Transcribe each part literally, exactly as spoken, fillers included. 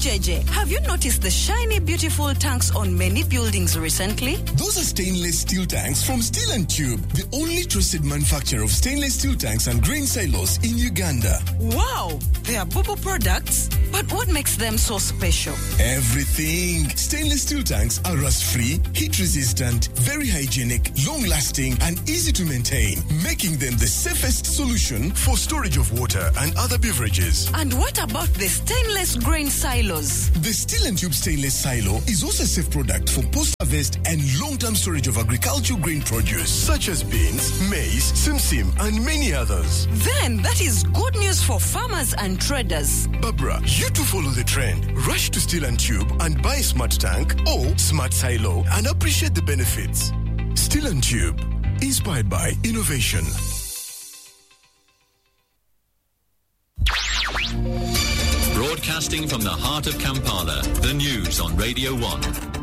J J, have you noticed the shiny, beautiful tanks on many buildings recently? Those are stainless steel tanks from Steel and Tube, the only trusted manufacturer of stainless steel tanks and grain silos in Uganda. Wow, they are Bubu products. But what makes them so special? Everything. Stainless steel tanks are rust-free, heat-resistant, very hygienic, long-lasting, and easy to maintain, making them the safest solution for storage of water and other beverages. And what about the stainless grain silos? The Steel and Tube stainless silo is also a safe product for post-harvest and long-term storage of agricultural grain produce, such as beans, maize, simsim, and many others. Then that is good news for farmers and traders. Barbara, you to follow the trend. Rush to Steel and Tube and buy a smart tank or smart silo and appreciate the benefits. Steel and Tube, inspired by innovation. Broadcasting from the heart of Kampala, the news on Radio one.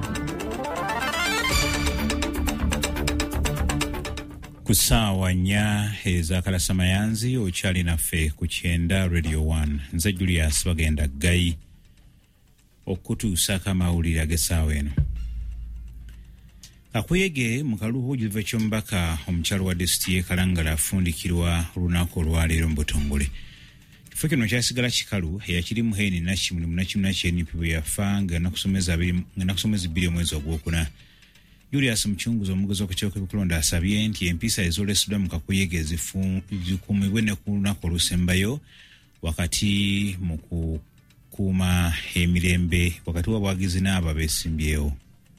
Kusawa nya ezakala samayanzi ochali naffe ku kyenda Radio one. Nze Julius bagenda gai okutuusa kamawulire agesaawa eno. Kakuyege mu kaluhu Juve Chombaka omukyalo wa disitulikiti y'e Kalangala afundikirwa olunaku olwaleero mu Butongole. Kifo kino kyasigala kikalu eyakiri muheni nakimuli munakimu nakyeni bwe yafa nga nakusomeza bbiri omwezi ogwokuna. Julius Mchunguzi omugozi w'akakiiko k'ebikulonda asabye nti empisa ezoleseddwa mu Kakuyege zikuumibwe ne ku lunaku olusembayo wakati mu kukuuma emirembe wakati w'abawagizi n'abo beesimbyewo.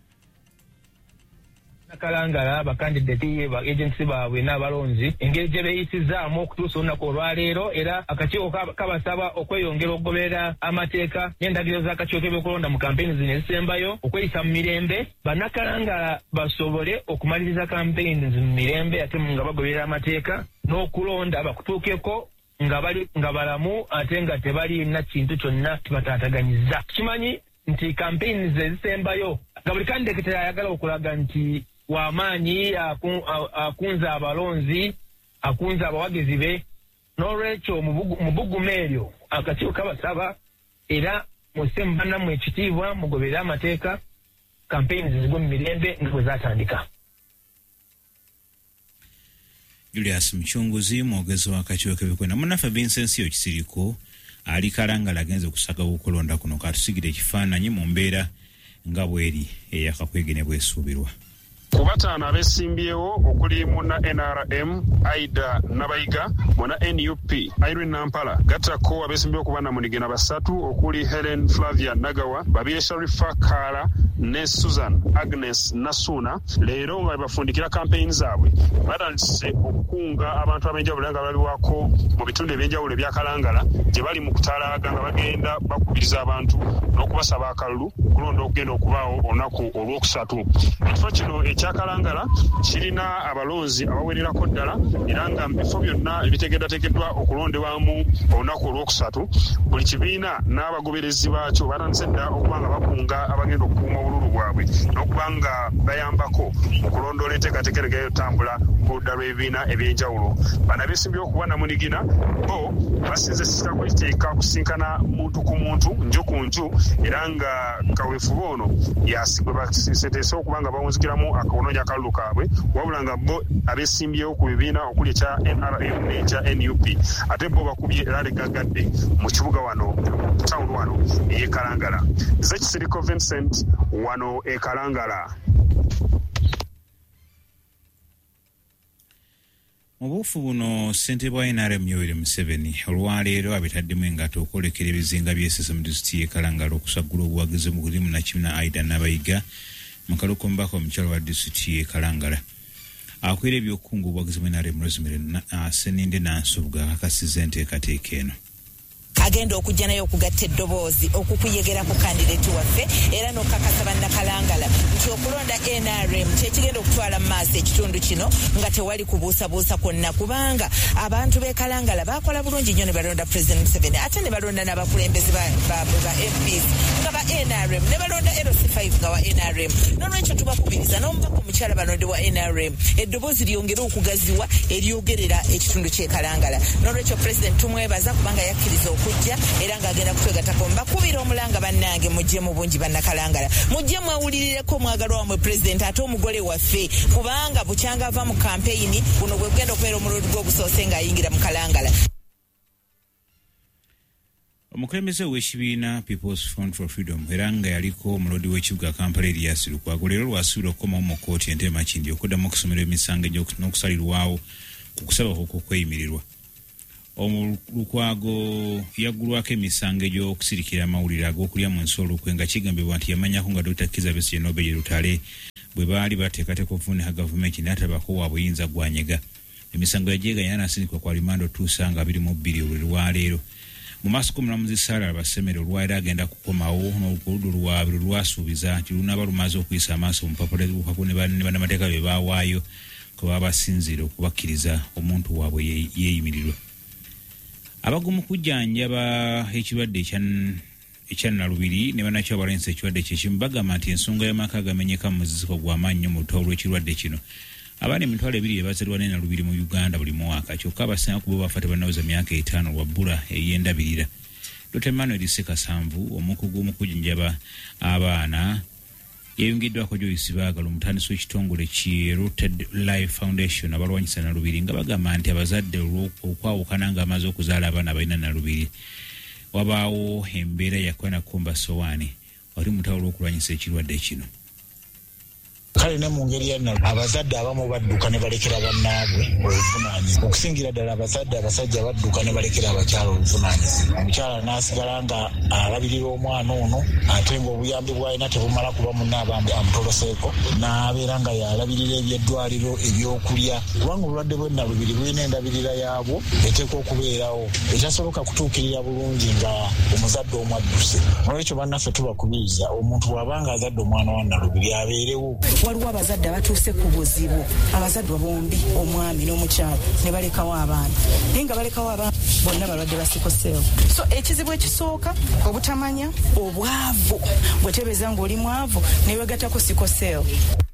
Kalangala bakandidate ba agency baabwe n'abalonzi engeri gye beeyisizaamu okutuusa olunaku olwaleero era akakiiko kabasaba okweyongera okugoberera amateeka n'endagiro z'akakiiko k'ebyokulonda mu kampeyini zino ezisembayo okweyisa mu mirembe bannakalangala basobole okumaliriza kampeyini mu mirembe ate nga bagoberera amateeka n'okulonda bakutuukeko nga bali nga balamu ate nga tebalina kintu kyonna kibataataganyiza. Kimanyi nti kampeyini ezisembayo nga buli kandidate ayagala okulaga nti wamaanyi akunza abalonzi akunza abawagizi be n'olwekyo mubugumu eryo akakiiko kabasaba era musemu bannammwe ekitiibwa mugoberere amateeka kampeyini zizigwe mu mirembe nga bwe zaatandika. Julius Mchunguzi mwogezi w'akakiiko k'ebikulonda. Munnaffe Vincent Okisiriko ali Kalangala agenze okusaga okulonda kuno katusigire ekifaananyi mu mbeera nga bweri ey'Akakuyege ne bwesuubirwa. Ku bataano abeesimbyewo okuli muna N R M, Aida Nabayiga, muna N U P, Irene Nampala, gattako abeesimbyewo ku bannamunigina basatu okuli Helen Flavia Nagawa, Babire Sharifa Kala ne Susan Agnes Nasuna. Leero nga bafundikira kampeyini zaabwe batandise okukunga abantu ab'enjawulo nga baliwako mu bitundu eby'enjawulo ebya Kalangala gye bali mu kutaalaaga nga bagenda bakubiriza abantu n'okubasaba akalulu kulonda okugenda okubaawo olunaku olwokusatu. Ekifo kino ekyakalangala kirina abalonzi abawererako ddala era nga mu bifo byonna ebitegeddwategeddwa okulondebwamu olunaku olwokusatu buli kibiina n'abagoberezi baakyo batandise dda okuba nga bakunga abagenda okukuuma obululu bwabwe n'okuba nga bayambako okulondoola enteekateeka eregayo ttambula ku ludda lw'ebibiina eby'enjawulo. Bano abeesimbyewo ku bannamunigina bo basinze sisita kuliteeka kusinkana muntu ku muntu nju ku nju era nga kaweefube ono yasigwe baseteese okuba nga bawunzikiramu akawononya akalulu kaabwe wabula nga bo abeesimbyewo ku bibiina okuli ekya N R M n'ekya N U P ate bo bakubye era legaggadde mu kibuga wano tawuni wano ey'e Kalangala. Nze Kisiriko Vincent wano e Kalangala. Mu buufu buno ssentebe wa N R M Yoweri Museveni olwaleero abitaddemu engato okwolekera ebizinga by'essese mu disitulikiti y'e Kalangala okusaggula obuwagizi mu kulimu nakimu na Aida Nabayiga mu kaluko mbaka omukyalo wa disitulikiti y'e Kalangala. Akwera ebyokukunga obuwagizi mu N R M Rosemary Seninde Nansubuga akakasizza enteekateeka eno. Agenda okujja nayo okugatta eddoboozi okukuyegera ku kandidate waffe era n'okukakasa bannakalangala nti okulonda N R M kyekigenda okutwala mu maaso ekitundu kino nga tewali kubuusabuusa kwonna kubanga abantu b'e Kalangala baakola bulungi nnyo ne balonda President Museveni ate ne balonda n'abakulembeze baabwe ba M Ps nga ba N R M ne balonda L C five nga wa N R M. N'olwekyo tubakubiriza n'omubaka omukyala balonde wa N R M eddoboozi lyongere okugaziwa eryogerera ekitundu ky'e Kalangala. N'olwekyo President tumwebaza kubanga yakkiriza okujja era ng'agenda kutwegatako mbakubira omulanga bannange mujje mu bungi bannakalangala mujje mwawulirireko omwagalwa wamwe pulezidenti ate omugole waffe kubanga bukyanga ava mu kampeyini buno bwe bugenda okubeera omulundi gw'ogusoose ng'ayingira mu kalangala. Omukulembeze w'ekibiina People's Front for Freedom era nga yaliko omulodi w'ekibuga Kampala Erias Lukwago leero lwasuubira okukomawo mu kkooti ente Makindye okuddamu okusomera emisango n'okusalirwawo ku kusaba okweyimirirwa. Lukwago yaggulwako emisango egy'okusirikira amawulire ag'okulya mu nsi olukwe nga kigambibwa nti yamanyako nga Dokita Kizza Besigye n'Obeye Lutale bwe baali bateekateeka okuvuunika gavumenti n'atabako wa buyinza gwanyega. Emisango yagyeganya n'asindikibwa kwa limando tuusa nga abiri mu bbiri olwaleero. Mu maaso g'omulamuzi Sarah Basemere olwaleero agenda kukomawo n'oluguudo lwabwe lwasuubiza nti lunaaba lumaze okuyisa amaaso mu mpapula z'obukago ne bannamateeka be baawaayo kwe baba basinziira okubakkiriza omuntu waabwe yeeyimirirwa. Abagumu kujjanjaba ekirwadde ekya Nalubiri ne bannakyo abalenzi ekirwadde kyekimu bagamba nti ensonga y'amaka agamenyeka mu muziziko gw'amaanyi nnyo mu lutalo lw'ekirwadde kino. Abaana emitwalo ebiri bazalibwa ne Nalubiri mu Uganda buli mwaka kyokka abasinga ku bo bafa tebannaweza myaka etaano lwa bbula ey'endabirira. Doctor Emmanuel Sekasanvu omukugu mu kujjanjaba abaana yayungiddwako Joyce Baagala omutandisi w'ekitongole ki Rooted Life Foundation abalwanyisa Nalubiri nga bagamba nti abazadde okwawukana nga amaze okuzaala abaana balina Nalubiri wabaawo embeera yakwana kumba sowaani wali mutawula okulwanyisa ekirwadde kino. Kale ne mu ngeri yenna abazadde abamu badduka ne balekera bannaabwe obuvunaanyizibwa okusingira ddala abazadde abasajja badduka ne balekera abakyala obuvunaanyizibwa. Omukyala n'asigala nga alabirira omwana ono ate ng'obuyambi bw'alina tebumala kuba munne abambi amutoloseeko n'abeera nga yalabirira ebyeddwaliro ebyokulya kubanga obulwadde bwe Nalubiri bulina endabirira yaabwo eteekwa okubeerawo ekyasoboka kutuukirira bulungi nga omuzadde omu adduse. Olwekyo bannaffe tubakubiriza omuntu bw'abanga azadde omwana wa Nalubiri abeerewo. Waliwo abazadde abatuuse ku buzibu abazadde bombi omwami n'omukyala ne balekawo abaana naye nga balekawo abaana bonna balwadde ba sikosel. So ekizibu ekisooka obutamanya obwavu bwe tebeeza ng'oli mwavu ne weegattako sikosel.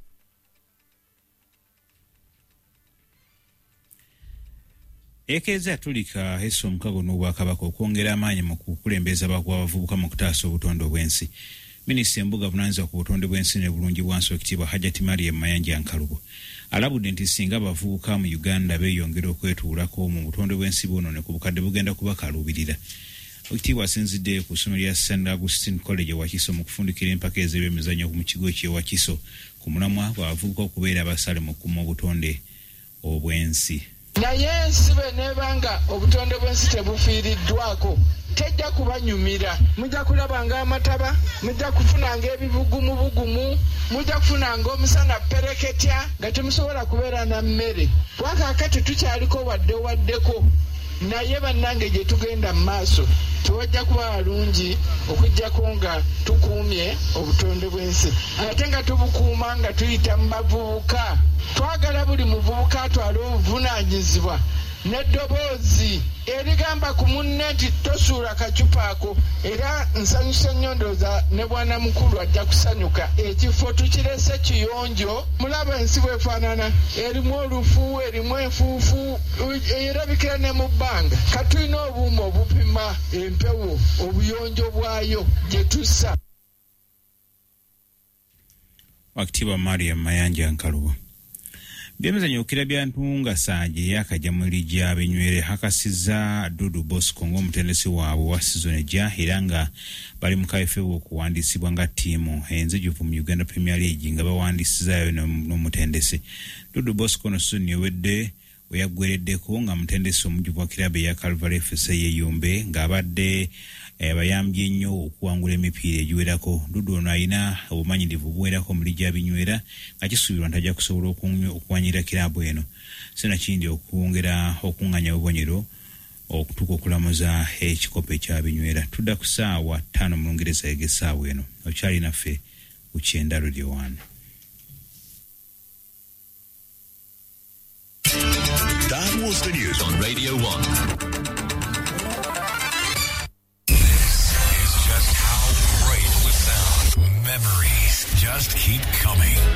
Ekeeza Atulika essa omukago n'Obwakabaka okwongera amaanyi mu kukulembeza abavubuka mu kutaasa obutonde bw'ensi. Minisita Mbuga avunaanyizibwa ku butonde bw'ensi n'obulungi bwansi Oweekitiibwa Hajjati Mariam Mayanja Nkalubo alabudde nti singa abavubuka mu Uganda beeyongera okwetuulako mu butonde bw'ensi buno ne ku bukadde bugenda kubakaluubirira. Oweekitiibwa asinzidde ku ssomero lya Saint Augustine College e Wakiso mu kufundikira empaka ez'ebyemizannyo mu kigo ky'e Wakiso ku mulamwa bw'abavubuka okubeera abasale mu kukuuma obutonde obw'ensi. Naye ensi bw'eneebanga obutonde bw'ensi tebufiiriddwako tejja kubanyumira. Mujja kulabanga amataba, mujja kufunanga ebibugumu bugumu, mujja kufunanga omusana pereketya nga temusobola kubeera na mmere. Wakaakati tukyaliko wadde waddeko naye bannange gye tugenda mu maaso tewajja kuba walungi okujjako nga tukuumye obutonde bw'ensi ate nga tubukuuma nga tuyita mu bavubuka. Twagala buli muvubuka atwale obuvunaanyizibwa n'eddoboozi erigamba ku munne nti tosuula kacupa ako era nsanyusa nnyo ndowooza ne bwana mukulu ajja kusanyuka. Ekifo tukirese kiyonjo mulaba ensi bwefaanana erimu olufu erimu enfuufu erabikira ne mu bbanga katulina obuuma obupima empewo obuyonjo bwayo gye tussa. Oweekitiibwa Mariam Mayanja Nkalubo. Byemizannyo okirabya Ntunga Sanje yakajja mu lijja Binywere hakasizza Dudu Bosco ng'omutendesi waabwe wa sizoni ejja era nga bali mu kaifeewo okuwandiisibwa nga ttiimu enzijuvu mu Uganda Premier League nga bawandiisizaayo n'omutendesi. Dudu Bosco no sizoni ewedde we yaggwereddeko nga mutendesi omujuvu wa kirabu eya Calvary F C Yeyumbe ng'abadde bayambye ennyo okuwangula emipiira egiwerako. Dudu ono alina obumanyirivu buwerako mu lijja Binywera nga kisuubirwa nti ajja kusobola okuwanyira kirabu eno. Sinakindi okwongera okuŋŋanya obubonero okutuuka okulamuza ekikopo ekya Binywera. Tudda ku ssaawa ttaano mu Lungereza y'essaawa eno. Okyali naffe ku Kyenda Radio one. That was the news on Radio one. This is just how great it would sound. Memories just keep coming.